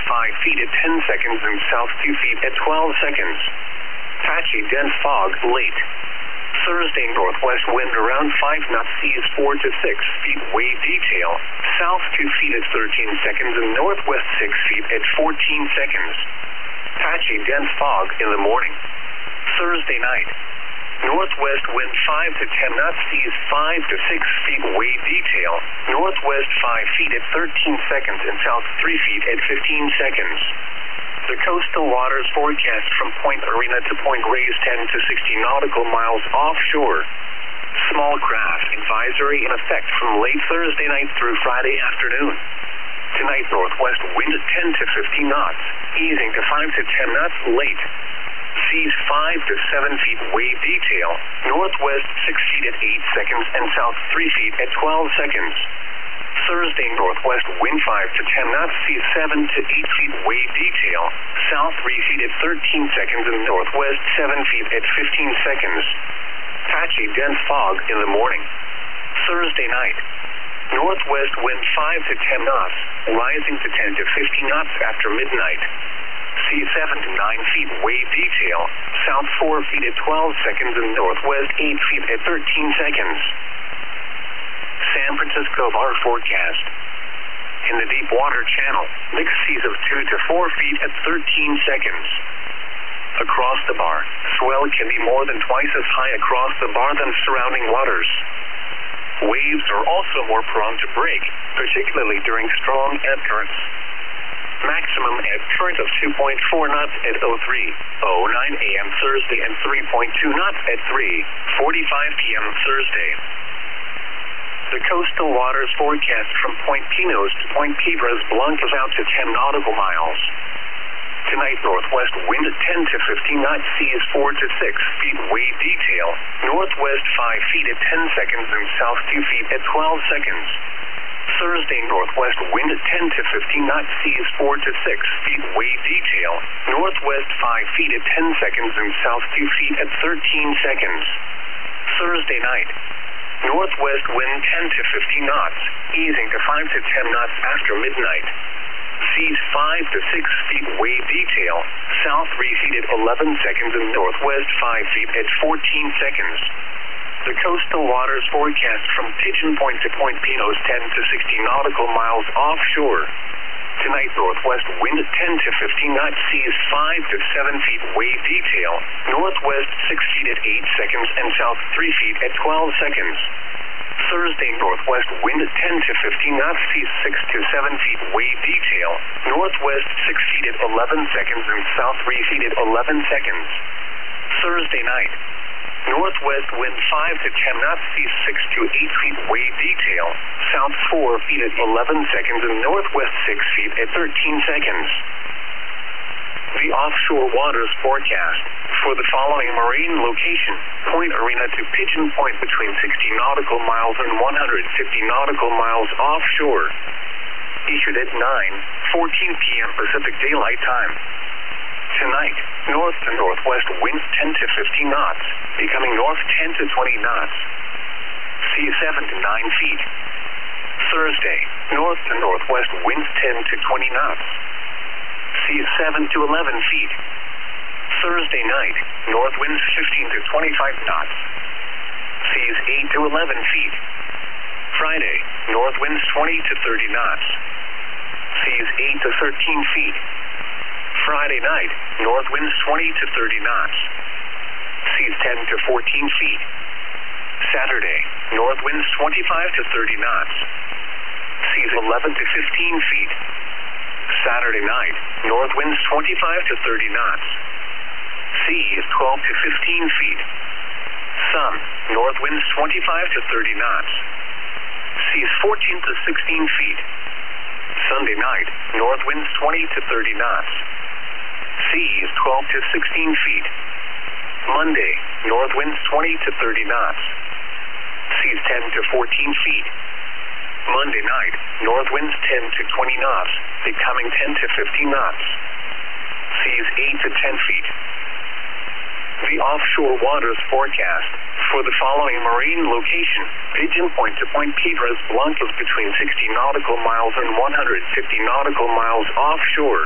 5 feet at 10 seconds and south 2 feet at 12 seconds. Patchy dense fog late. Thursday northwest wind around 5 knots, seas 4 to 6 feet, wave detail, south 2 feet at 13 seconds and northwest 6 feet at 14 seconds. Patchy dense fog in the morning. Thursday night. Northwest wind 5 to 10 knots, seas 5 to 6 feet, wave detail, northwest 5 feet at 13 seconds and south 3 feet at 15 seconds. The coastal waters forecast from Point Arena to Point Reyes 10 to 60 nautical miles offshore. Small craft advisory in effect from late Thursday night through Friday afternoon. Tonight northwest wind 10 to 15 knots, easing to 5 to 10 knots late. Seas 5 to 7 feet, wave detail, northwest 6 feet at 8 seconds and south 3 feet at 12 seconds. Thursday northwest wind 5 to 10 knots, seas 7 to 8 feet, wave detail, south 3 feet at 13 seconds and northwest 7 feet at 15 seconds. Patchy dense fog in the morning. Thursday night. Northwest wind 5 to 10 knots, rising to 10 to 15 knots after midnight. Seas 7 to 9 feet, wave detail, south 4 feet at 12 seconds and northwest 8 feet at 13 seconds. San Francisco bar forecast. In the deep water channel, mixed seas of 2 to 4 feet at 13 seconds. Across the bar, swell can be more than twice as high across the bar than surrounding waters. Waves are also more prone to break, particularly during strong ebb currents. Maximum ebb current of 2.4 knots at 03:09 a.m. Thursday and 3.2 knots at 3:45 p.m. Thursday. The coastal waters forecast from Point Pinos to Point Piedras Blancas out to 10 nautical miles. Tonight northwest wind 10 to 15 knots, seas 4 to 6 feet, wave detail, northwest 5 feet at 10 seconds and south 2 feet at 12 seconds. Thursday northwest wind 10 to 15 knots, seas 4 to 6 feet, wave detail, northwest 5 feet at 10 seconds and south 2 feet at 13 seconds. Thursday night. Northwest wind 10 to 15 knots, easing to 5 to 10 knots after midnight. Seas 5 to 6 feet, wave detail, south 3 feet at 11 seconds and northwest 5 feet at 14 seconds. The coastal waters forecast from Pigeon Point to Point Pinos 10 to 60 nautical miles offshore. Tonight northwest wind 10 to 15 knots, seas 5 to 7 feet, wave detail, northwest 6 feet at 8 seconds and south 3 feet at 12 seconds. Thursday northwest wind 10 to 15 knots, seas 6 to 7 feet, wave detail, northwest 6 feet at 11 seconds and south 3 feet at 11 seconds. Thursday night. Northwest wind 5 to 10 knots, seas 6 to 8 feet, wave detail, south 4 feet at 11 seconds and northwest 6 feet at 13 seconds. The offshore waters forecast for the following marine location, Point Arena to Pigeon Point between 60 nautical miles and 150 nautical miles offshore. Issued at 9:14 p.m. Pacific Daylight Time. Tonight, north to northwest winds 10 to 15 knots, becoming north 10 to 20 knots. Seas 7 to 9 feet. Thursday, north to northwest winds 10 to 20 knots. Seas 7 to 11 feet. Thursday night, north winds 15 to 25 knots. Seas 8 to 11 feet. Friday, north winds 20 to 30 knots. Seas 8 to 13 feet. Friday night, north winds 20 to 30 knots. Seas 10 to 14 feet. Saturday, north winds 25 to 30 knots. Seas 11 to 15 feet. Saturday night, north winds 25 to 30 knots. Seas 12 to 15 feet. Sun, north winds 25 to 30 knots. Seas 14 to 16 feet. Sunday night, north winds 20 to 30 knots. Seas 12 to 16 feet. Monday, north winds 20 to 30 knots. Seas 10 to 14 feet. Monday night, north winds 10 to 20 knots, becoming 10 to 15 knots. Seas 8 to 10 feet. The offshore waters forecast for the following marine location, Pigeon Point to Point Piedras Blancas between 60 nautical miles and 150 nautical miles offshore.